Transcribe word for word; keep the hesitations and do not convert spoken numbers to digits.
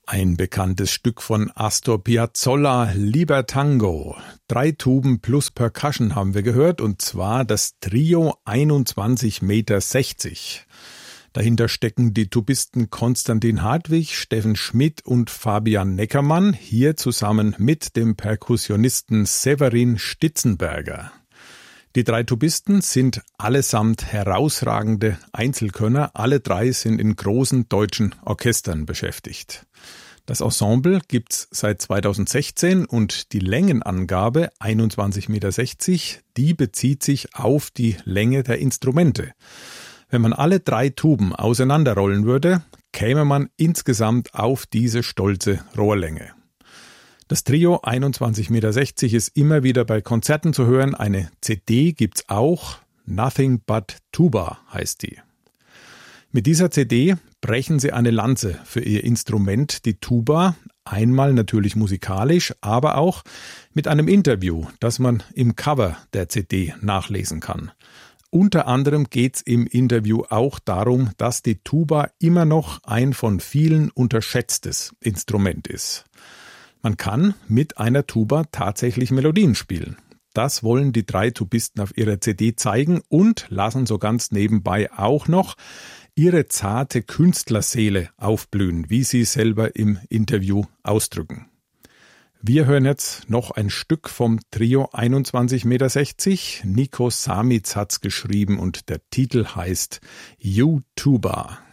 Ein bekanntes Stück von Astor Piazzolla, Libertango. Drei Tuben plus Percussion haben wir gehört, und zwar das Trio einundzwanzig Meter sechzig. Dahinter stecken die Tubisten Konstantin Hartwig, Steffen Schmidt und Fabian Neckermann, hier zusammen mit dem Perkussionisten Severin Stitzenberger. Die drei Tubisten sind allesamt herausragende Einzelkönner, alle drei sind in großen deutschen Orchestern beschäftigt. Das Ensemble gibt's seit zweitausendsechzehn und die Längenangabe einundzwanzig Meter sechzig, die bezieht sich auf die Länge der Instrumente. Wenn man alle drei Tuben auseinanderrollen würde, käme man insgesamt auf diese stolze Rohrlänge. Das Trio einundzwanzig Meter sechzig ist immer wieder bei Konzerten zu hören. Eine C D gibt's auch. Nothing but Tuba heißt die. Mit dieser C D brechen sie eine Lanze für ihr Instrument, die Tuba. Einmal natürlich musikalisch, aber auch mit einem Interview, das man im Cover der C D nachlesen kann. Unter anderem geht's im Interview auch darum, dass die Tuba immer noch ein von vielen unterschätztes Instrument ist. Man kann mit einer Tuba tatsächlich Melodien spielen. Das wollen die drei Tubisten auf ihrer C D zeigen und lassen so ganz nebenbei auch noch ihre zarte Künstlerseele aufblühen, wie sie selber im Interview ausdrücken. Wir hören jetzt noch ein Stück vom Trio einundzwanzig Meter sechzig. Nico Samitz hat's geschrieben und der Titel heißt You Tuba.